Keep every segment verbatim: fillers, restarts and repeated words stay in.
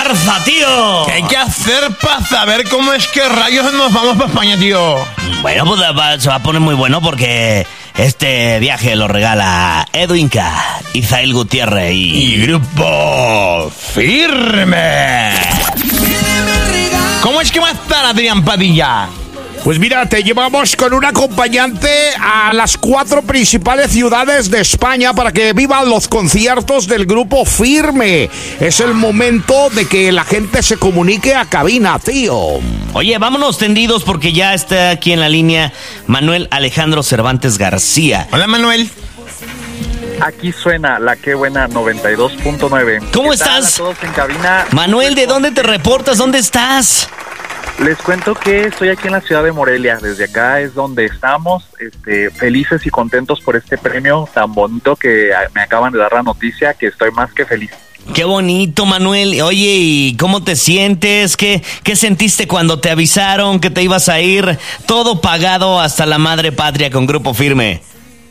fuerza, tío. ¿Qué hay que hacer para saber cómo es que rayos nos vamos para España, tío? Bueno, pues va, se va a poner muy bueno porque este viaje lo regala Edwin K, Isael Gutiérrez y... Y Grupo Firme. ¿Cómo es que va a estar Adrián Padilla? Pues mira, te llevamos con un acompañante a las cuatro principales ciudades de España para que vivan los conciertos del Grupo Firme. Es el momento de que la gente se comunique a cabina, tío. Oye, vámonos tendidos porque ya está aquí en la línea Manuel Alejandro Cervantes García. Hola, Manuel. Aquí suena la que buena noventa y dos punto nueve. ¿Cómo ¿Qué tal estás? a todos en cabina? Manuel, ¿de dónde te reportas? ¿Dónde estás? Les cuento que estoy aquí en la ciudad de Morelia. Desde acá es donde estamos, este, felices y contentos por este premio tan bonito que me acaban de dar la noticia, que estoy más que feliz. Qué bonito, Manuel. Oye, ¿y cómo te sientes? ¿Qué, qué sentiste cuando te avisaron que te ibas a ir? Todo pagado hasta la madre patria con Grupo Firme.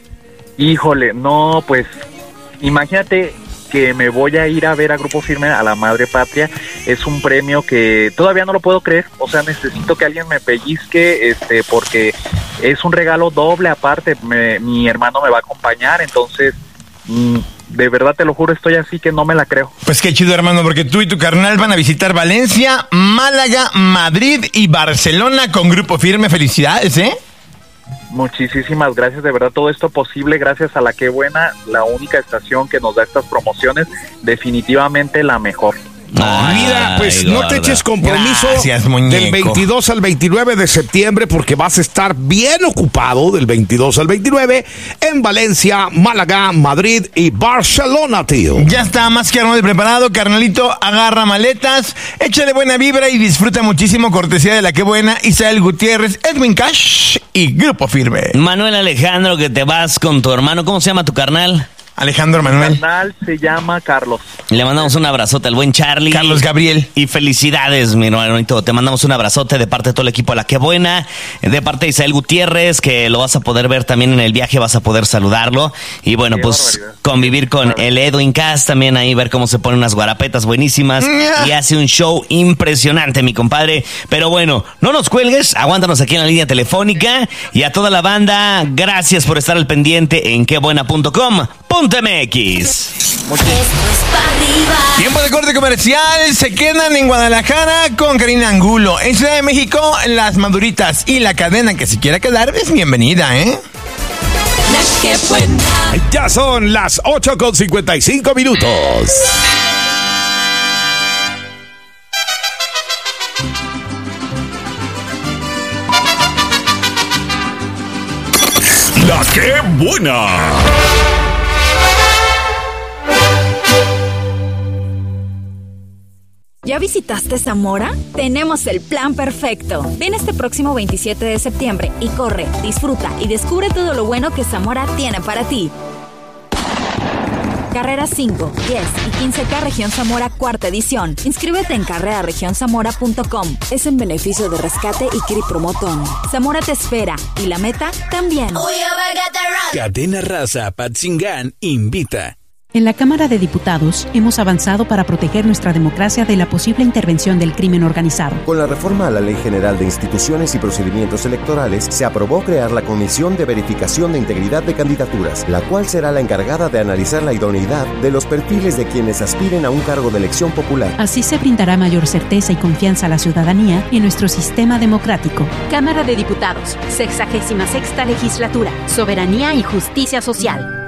Híjole, no, pues imagínate que me voy a ir a ver a Grupo Firme a la madre patria. Es un premio que todavía no lo puedo creer, o sea, necesito que alguien me pellizque, este, porque es un regalo doble aparte. Me, mi hermano me va a acompañar, entonces mmm, de verdad te lo juro, estoy así que no me la creo. Pues qué chido, hermano, porque tú y tu carnal van a visitar Valencia, Málaga, Madrid y Barcelona con Grupo Firme. Felicidades, ¿eh? Muchísimas gracias, de verdad, todo esto posible gracias a La Qué Buena, la única estación que nos da estas promociones, definitivamente la mejor. Ay, Mira, pues gorda. no te eches compromiso. Gracias, muñeco. Del veintidós al veintinueve de septiembre porque vas a estar bien ocupado del veintidós al veintinueve en Valencia, Málaga, Madrid y Barcelona, tío. Ya está más que armado y preparado, carnalito. Agarra maletas, échale buena vibra y disfruta muchísimo. Cortesía de La Qué Buena, Isael Gutiérrez, Edwin Cash y Grupo Firme. Manuel Alejandro, que te vas con tu hermano. ¿Cómo se llama tu carnal? Alejandro Manuel. El canal se llama Carlos. Le mandamos un abrazote al buen Charlie. Carlos Gabriel. Y felicidades, mi hermanito. Te mandamos un abrazote de parte de todo el equipo de La Qué Buena, de parte de Isael Gutiérrez, que lo vas a poder ver también en el viaje, vas a poder saludarlo. Y bueno, Qué pues barbaridad. convivir con el Edwin Cass también ahí, ver cómo se ponen unas guarapetas buenísimas. Y hace un show impresionante, mi compadre. Pero bueno, no nos cuelgues, aguántanos aquí en la línea telefónica. Y a toda la banda, gracias por estar al pendiente en quebuena punto com punto m x. Tiempo de corte comercial. Se quedan en Guadalajara con Karina Angulo. En Ciudad de México, Las Maduritas. Y la cadena que se quiera quedar es bienvenida, ¿eh? La Qué Buena. Ya son las ocho con cincuenta y cinco minutos. La Qué Buena. ¿Ya visitaste Zamora? Tenemos el plan perfecto. Ven este próximo veintisiete de septiembre y corre, disfruta y descubre todo lo bueno que Zamora tiene para ti. Carreras cinco, diez y quince K Región Zamora cuarta edición. Inscríbete en carrera región zamora punto com. Es en beneficio de Rescate y Cri Promotón. Zamora te espera y la meta también. Cadena Raza Patzingán invita. En la Cámara de Diputados hemos avanzado para proteger nuestra democracia de la posible intervención del crimen organizado. Con la reforma a la Ley General de Instituciones y Procedimientos Electorales, se aprobó crear la Comisión de Verificación de Integridad de Candidaturas, la cual será la encargada de analizar la idoneidad de los perfiles de quienes aspiren a un cargo de elección popular. Así se brindará mayor certeza y confianza a la ciudadanía en nuestro sistema democrático. Cámara de Diputados, sexagésima sexta legislatura, soberanía y justicia social.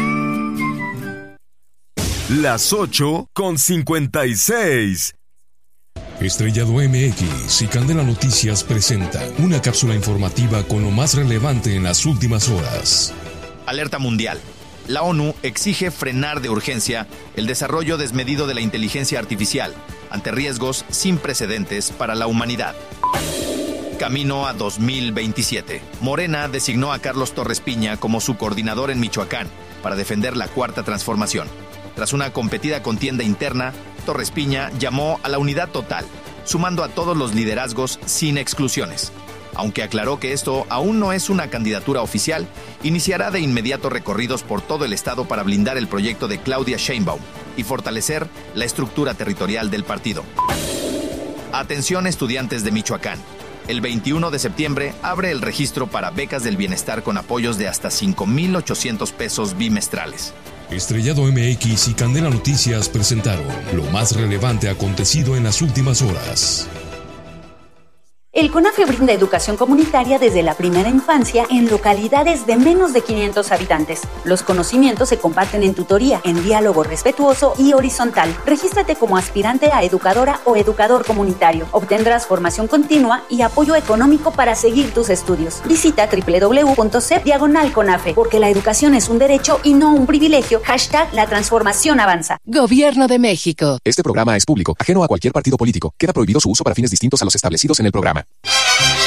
Las ocho con cincuenta y seis. Estrellado M X y Candela Noticias presenta una cápsula informativa con lo más relevante en las últimas horas. Alerta mundial. La ONU exige frenar de urgencia el desarrollo desmedido de la inteligencia artificial ante riesgos sin precedentes para la humanidad. Camino a dos mil veintisiete. Morena designó a Carlos Torres Piña como su coordinador en Michoacán para defender la Cuarta Transformación. Tras una competida contienda interna, Torres Piña llamó a la unidad total, sumando a todos los liderazgos sin exclusiones. Aunque aclaró que esto aún no es una candidatura oficial, iniciará de inmediato recorridos por todo el estado para blindar el proyecto de Claudia Sheinbaum, y fortalecer la estructura territorial del partido. Atención estudiantes de Michoacán. El veintiuno de septiembre abre el registro para becas del bienestar con apoyos de hasta cinco mil ochocientos pesos bimestrales. Estrellado M X y Candela Noticias presentaron lo más relevante acontecido en las últimas horas. El CONAFE brinda educación comunitaria desde la primera infancia en localidades de menos de quinientos habitantes. Los conocimientos se comparten en tutoría, en diálogo respetuoso y horizontal. Regístrate como aspirante a educadora o educador comunitario. Obtendrás formación continua y apoyo económico para seguir tus estudios. Visita doble u doble u doble u punto c e p diagonal CONAFE, porque la educación es un derecho y no un privilegio. Hashtag la transformación avanza. Gobierno de México. Este programa es público, ajeno a cualquier partido político. Queda prohibido su uso para fines distintos a los establecidos en el programa.